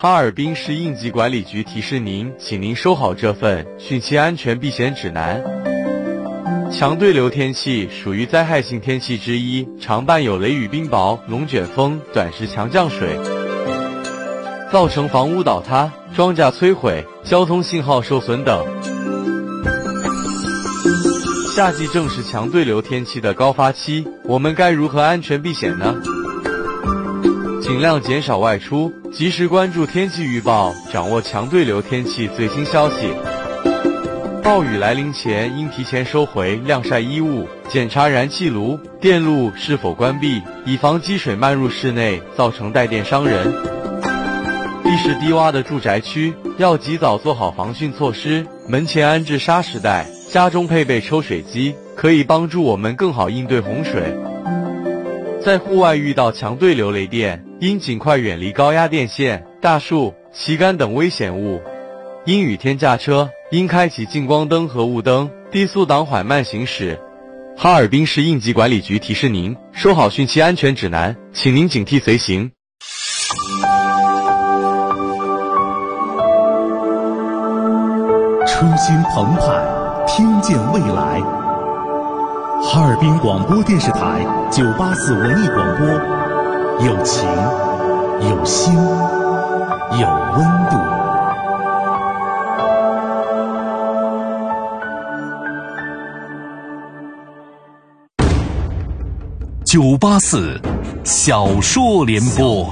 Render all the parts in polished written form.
哈尔滨市应急管理局提示您，请您收好这份汛期安全避险指南。强对流天气属于灾害性天气之一，常伴有雷雨冰雹、龙卷风、短时强降水，造成房屋倒塌、庄稼摧毁、交通信号受损等。夏季正是强对流天气的高发期，我们该如何安全避险呢？尽量减少外出，及时关注天气预报，掌握强对流天气最新消息。暴雨来临前，应提前收回晾晒衣物，检查燃气炉、电路是否关闭，以防积水漫入室内，造成带电伤人。地势低洼的住宅区要及早做好防汛措施，门前安置沙石带，家中配备抽水机，可以帮助我们更好应对洪水。在户外遇到强对流雷电，应尽快远离高压电线、大树、旗杆等危险物。阴雨天驾车，应开启近光灯和雾灯，低速档缓慢行驶。哈尔滨市应急管理局提示您，收好汛期安全指南，请您警惕随行。 初心澎湃，听见未来。哈尔滨广播电视台984文艺广播，有情，有心，有温度。984小说联播。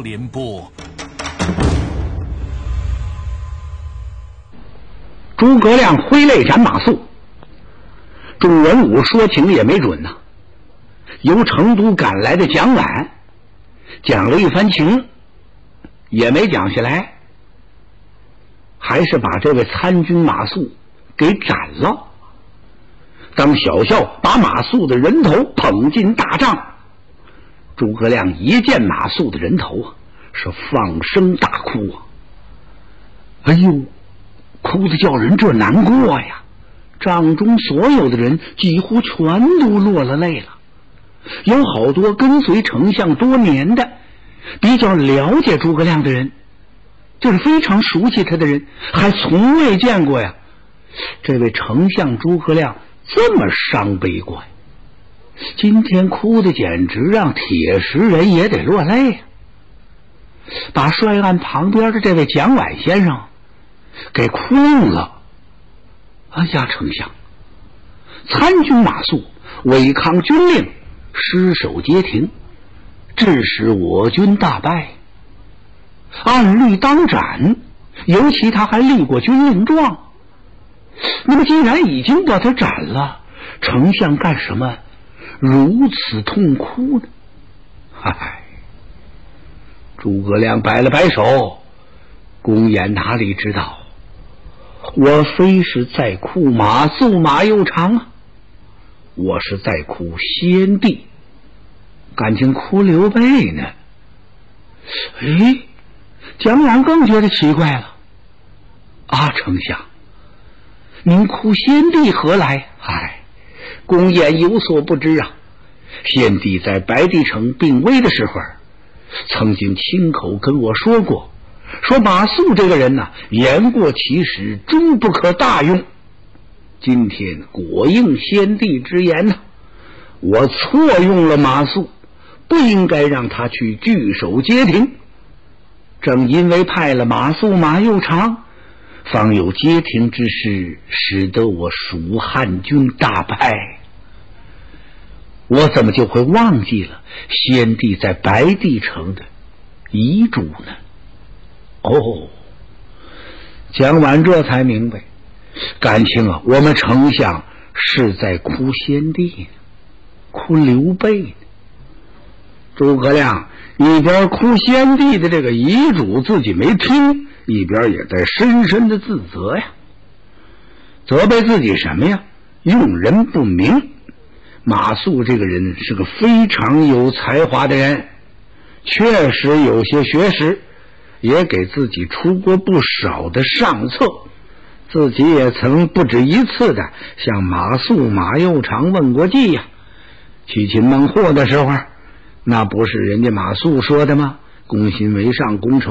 诸葛亮挥泪斩马谡，众文武说情也没准呐。由成都赶来的蒋琬讲了一番情，也没讲下来，还是把这位参军马谡给斩了。当小校把马谡的人头捧进大帐，诸葛亮一见马谡的人头啊，是放声大哭啊！哎呦，哭得叫人这难过呀！帐中所有的人几乎全都落了泪了，有好多跟随丞相多年的、比较了解诸葛亮的人，就是非常熟悉他的人，还从未见过呀这位丞相诸葛亮这么伤悲过呀。今天哭的简直让铁石人也得落泪呀！把帅案旁边的这位蒋琬先生给哭了。哎呀，丞相，参军马谡违抗军令，失守街亭，致使我军大败，按律当斩，尤其他还立过军令状。那么既然已经把他斩了，丞相干什么如此痛哭呢？嗨，诸葛亮摆了摆手，公演哪里知道，我非是在哭马谡马幼长啊，我是在哭先帝，感情哭刘备呢。哎，蒋琬更觉得奇怪了。啊，丞相，您哭先帝何来？哎，公演有所不知啊，先帝在白帝城病危的时候，曾经亲口跟我说过，说马谡这个人呢，言过其实，终不可大用。今天果应先帝之言呢，我错用了马谡，不应该让他去据守街亭。正因为派了马谡马幼长，方有街亭之事，使得我蜀汉军大败。我怎么就会忘记了先帝在白帝城的遗嘱呢？哦，蒋琬这才明白，感情啊，我们丞相是在哭先帝呢，哭刘备呢。诸葛亮一边哭先帝的这个遗嘱自己没听，一边也在深深的自责呀。责备自己什么呀？用人不明。马谡这个人是个非常有才华的人，确实有些学识，也给自己出过不少的上策，自己也曾不止一次的向马谡马幼长问过计呀。去擒孟获的时候，那不是人家马谡说的吗？攻心为上，攻城